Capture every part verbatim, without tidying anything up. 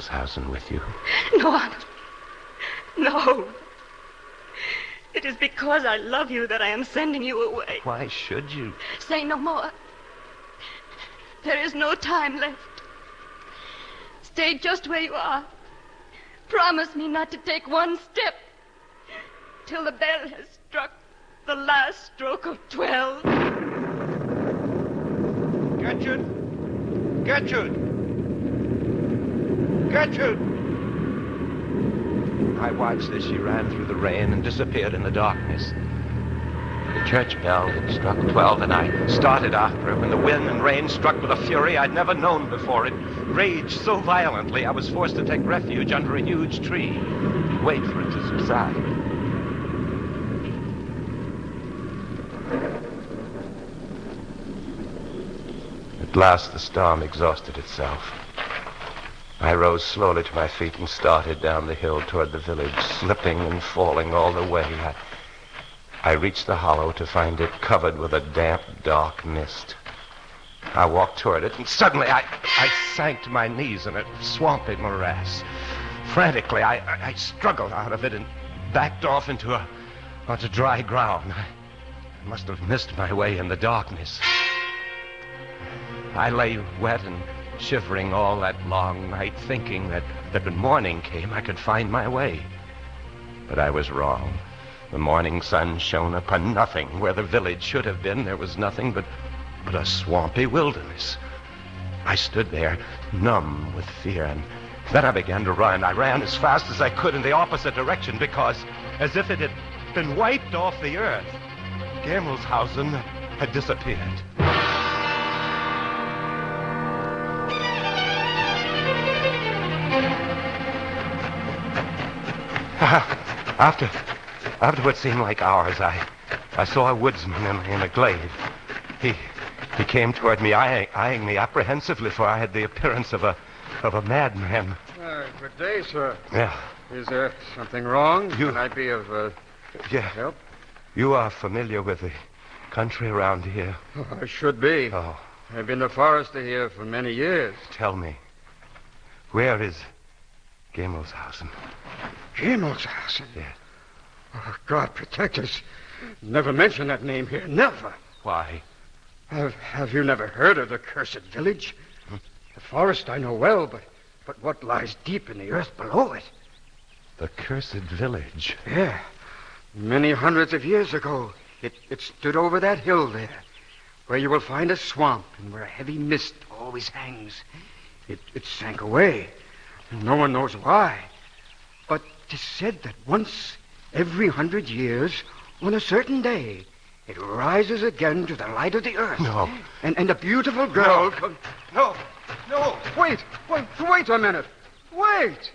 Gamelshausen with you? No, Arnold. No. It is because I love you that I am sending you away. Why should you? Say no more. There is no time left. Stay just where you are. Promise me not to take one step till the bell has struck the last stroke of twelve. Gertrude! Gertrude! Gertrude! I watched as she ran through the rain and disappeared in the darkness. The church bell had struck twelve, and I started after her when the wind and rain struck with a fury I'd never known before. It raged so violently I was forced to take refuge under a huge tree and wait for it to subside. At last the storm exhausted itself. I rose slowly to my feet and started down the hill toward the village, slipping and falling all the way. I, I reached the hollow to find it covered with a damp, dark mist. I walked toward it, and suddenly I, I sank to my knees in a swampy morass. Frantically, I, I, I struggled out of it and backed off into a, onto dry ground. I must have missed my way in the darkness. I lay wet and shivering all that long night, thinking that, that when morning came, I could find my way. But I was wrong. The morning sun shone upon nothing. Where the village should have been, there was nothing but, but a swampy wilderness. I stood there, numb with fear, and then I began to run. I ran as fast as I could in the opposite direction because, as if it had been wiped off the earth, Gamelshausen had disappeared. After, after what seemed like hours, I, I saw a woodsman in, in a glade. He, he came toward me, eyeing, eyeing me apprehensively, for I had the appearance of a, of a madman. Uh, good day, sir. Yeah. Is there something wrong? You- Can I be of uh, Yeah. help? You are familiar with the country around here. Oh, I should be. Oh, I've been a forester here for many years. tell me, where is Gamelshausen? Gamelshausen? Yeah. Oh, God protect us. Never mention that name here. Never. Why? Have, have you never heard of the cursed village? Hmm? The forest I know well, but, but what lies deep in the earth below it? The cursed village. Yeah. Many hundreds of years ago, it, it stood over that hill there, where you will find a swamp and where a heavy mist always hangs. It, it sank away. No one knows why. But 'tis said that once every hundred years, on a certain day, it rises again to the light of the earth. No. And, and a beautiful girl No. comes... No, no. Wait, wait, wait a minute. Wait.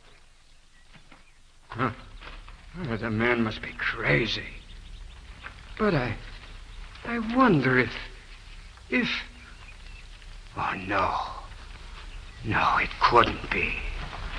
Huh. Oh, the man must be crazy. But I... I wonder if... If... Oh, no. No, it couldn't be.